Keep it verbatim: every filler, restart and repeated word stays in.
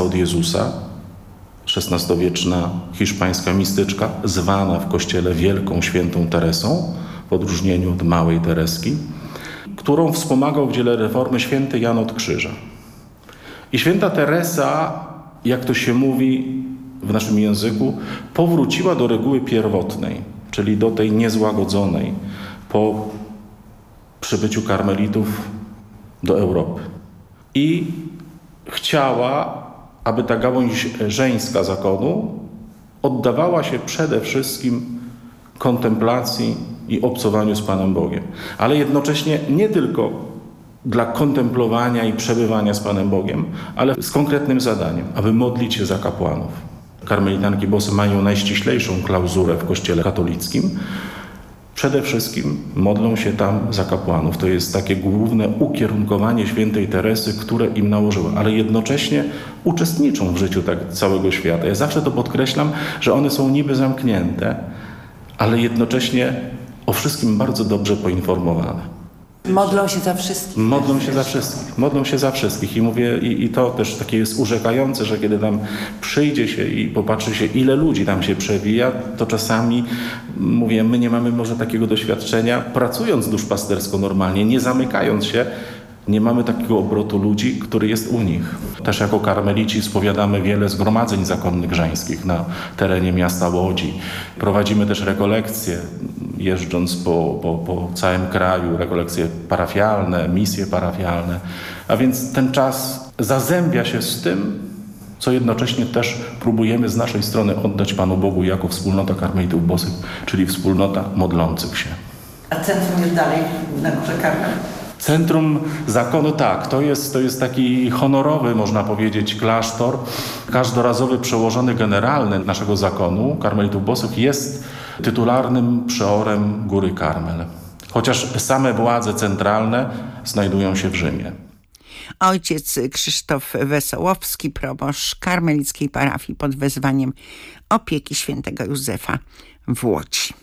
od Jezusa, szesnastowieczna hiszpańska mistyczka, zwana w kościele Wielką Świętą Teresą, w odróżnieniu od Małej Tereski, którą wspomagał w dziele reformy święty Jan od Krzyża. I święta Teresa, jak to się mówi w naszym języku, powróciła do reguły pierwotnej, czyli do tej niezłagodzonej po przybyciu karmelitów do Europy. I chciała, aby ta gałąź żeńska zakonu oddawała się przede wszystkim kontemplacji i obcowaniu z Panem Bogiem. Ale jednocześnie nie tylko dla kontemplowania i przebywania z Panem Bogiem, ale z konkretnym zadaniem, aby modlić się za kapłanów. Karmelitanki bosy mają najściślejszą klauzurę w Kościele katolickim. Przede wszystkim modlą się tam za kapłanów. To jest takie główne ukierunkowanie świętej Teresy, które im nałożyła, ale jednocześnie uczestniczą w życiu tak całego świata. Ja zawsze to podkreślam, że one są niby zamknięte, ale jednocześnie o wszystkim bardzo dobrze poinformowane. Modlą się za wszystkich. Modlą się za wszystkich. Modlą się za wszystkich. I mówię, i, i to też takie jest urzekające, że kiedy tam przyjdzie się i popatrzy się, ile ludzi tam się przewija, to czasami, mówię, my nie mamy może takiego doświadczenia, pracując duszpastersko normalnie, nie zamykając się, nie mamy takiego obrotu ludzi, który jest u nich. Też jako karmelici spowiadamy wiele zgromadzeń zakonnych żeńskich na terenie miasta Łodzi. Prowadzimy też rekolekcje, jeżdżąc po, po, po całym kraju, rekolekcje parafialne, misje parafialne. A więc ten czas zazębia się z tym, co jednocześnie też próbujemy z naszej strony oddać Panu Bogu jako wspólnota karmelitów bosych, czyli wspólnota modlących się. A centrum jest dalej na Górze Karmel? Centrum zakonu, tak, to jest, to jest taki honorowy, można powiedzieć, klasztor. Każdorazowy przełożony generalny naszego zakonu, karmelitów bosych, jest tytularnym przeorem Góry Karmel. Chociaż same władze centralne znajdują się w Rzymie. Ojciec Krzysztof Wesołowski, proboszcz karmelickiej parafii pod wezwaniem opieki świętego Józefa w Łodzi.